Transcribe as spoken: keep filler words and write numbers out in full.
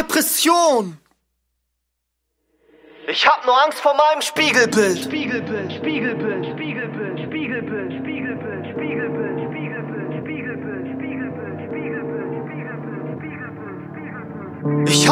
Depression. Ich hab nur Angst vor meinem Spiegelbild. Spiegelbild, Spiegelbild, Spiegelbild, Spiegelbild, Spiegelbild, Spiegelbild, Spiegelbild, Spiegelbild, Spiegelbild, Spiegelbild, Spiegelbild, Spiegelbild, Spiegelbild. Ich